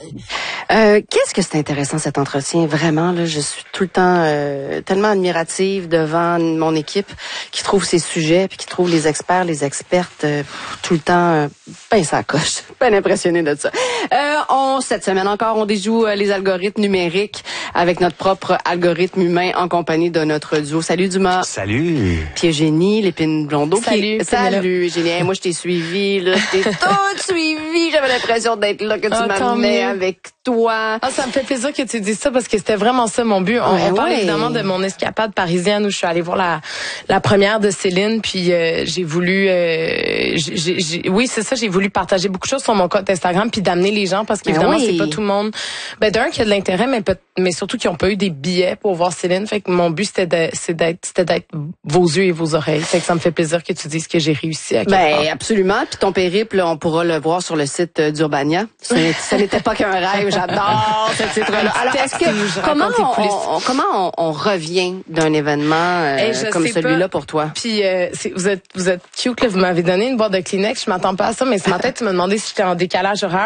Qu'est-ce que c'est intéressant cet entretien, vraiment, là, je suis tout le temps tellement admirative devant mon équipe qui trouve ces sujets puis qui trouve les experts, les expertes tout le temps ben ça coche. Ben impressionné de ça. Cette semaine encore, on déjoue les algorithmes numériques avec notre propre algorithme humain en compagnie de notre duo. Salut Dumas. Salut. Puis Eugénie, l'épine blondeau. Salut. Salut Eugénie. Hey, moi je t'ai suivi, là, je t'ai toute suivi. J'avais l'impression d'être là, que tu m'amenais avec toi. Ça me fait plaisir que tu dises ça parce que c'était vraiment ça mon but. On parle évidemment de mon escapade parisienne où je suis allée voir la première de Céline, puis j'ai voulu oui, c'est ça, j'ai voulu partager beaucoup de choses sur mon compte Instagram puis d'amener les gens parce qu'évidemment c'est pas tout le monde d'un qui a de l'intérêt mais surtout qui ont pas eu des billets pour voir Céline. Fait que mon but c'était d'être vos yeux et vos oreilles. Fait que ça me fait plaisir que tu dises que j'ai réussi à absolument. Puis ton périple, on pourra le voir sur le site d'Urbania. Ça n'était pas qu'un rêve. J'adore ce titre-là. Alors, est-ce que comment on revient d'un événement comme celui-là pour toi? Puis vous êtes cute, là, vous m'avez donné une boîte de Kleenex, je m'attends pas à ça, mais ce matin tu m'as demandé si j'étais en décalage horaire.